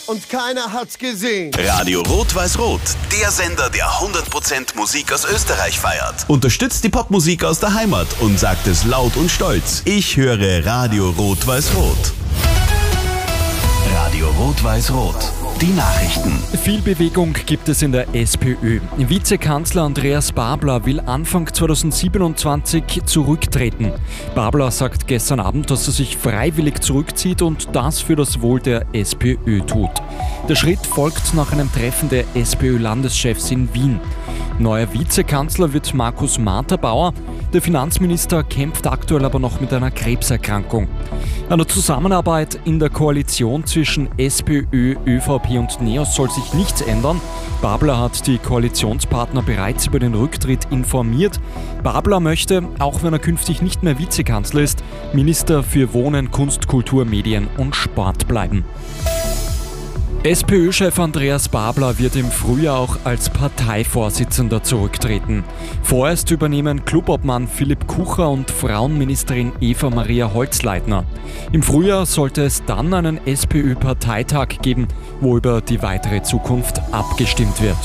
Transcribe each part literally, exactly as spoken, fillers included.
und keiner hat's gesehen. Radio Rot-Weiß-Rot, der Sender, der hundert Prozent Musik aus Österreich feiert. Unterstützt die Popmusik aus der Heimat und sagt es laut und stolz. Ich höre Radio Rot-Weiß-Rot. Radio Rot-Weiß-Rot. Die Nachrichten. Viel Bewegung gibt es in der SPÖ. Vizekanzler Andreas Babler will Anfang zweitausendsiebenundzwanzig zurücktreten. Babler sagt gestern Abend, dass er sich freiwillig zurückzieht und das für das Wohl der SPÖ tut. Der Schritt folgt nach einem Treffen der SPÖ-Landeschefs in Wien. Neuer Vizekanzler wird Markus Marterbauer. Der Finanzminister kämpft aktuell aber noch mit einer Krebserkrankung. An der Zusammenarbeit in der Koalition zwischen SPÖ, ÖVP und NEOS soll sich nichts ändern. Babler hat die Koalitionspartner bereits über den Rücktritt informiert. Babler möchte, auch wenn er künftig nicht mehr Vizekanzler ist, Minister für Wohnen, Kunst, Kultur, Medien und Sport bleiben. SPÖ-Chef Andreas Babler wird im Frühjahr auch als Parteivorsitzender zurücktreten. Vorerst übernehmen Clubobmann Philipp Kucher und Frauenministerin Eva Maria Holzleitner. Im Frühjahr sollte es dann einen SPÖ-Parteitag geben, wo über die weitere Zukunft abgestimmt wird.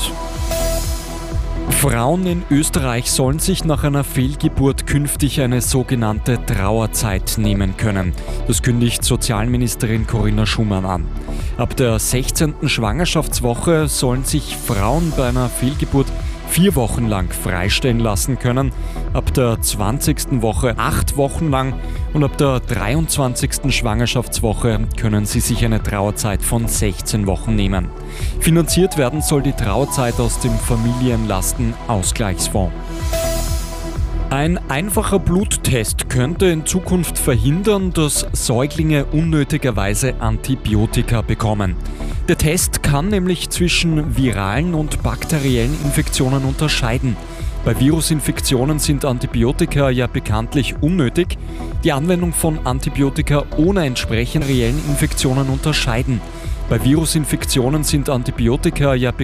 Frauen in Österreich sollen sich nach einer Fehlgeburt künftig eine sogenannte Trauerzeit nehmen können. Das kündigt Sozialministerin Corinna Schumann an. Ab der sechzehnten Schwangerschaftswoche sollen sich Frauen bei einer Fehlgeburt vier Wochen lang freistellen lassen können, ab der zwanzigsten Woche acht Wochen lang und ab der dreiundzwanzigsten Schwangerschaftswoche können sie sich eine Trauerzeit von sechzehn Wochen nehmen. Finanziert werden soll die Trauerzeit aus dem Familienlastenausgleichsfonds. Ein einfacher Bluttest könnte in Zukunft verhindern, dass Säuglinge unnötigerweise Antibiotika bekommen. Der Test kann nämlich zwischen viralen und bakteriellen Infektionen unterscheiden. Bei Virusinfektionen sind Antibiotika ja bekanntlich unnötig. Die Anwendung von Antibiotika ohne entsprechende reellen Infektionen unterscheiden. Bei Virusinfektionen sind Antibiotika ja bekanntlich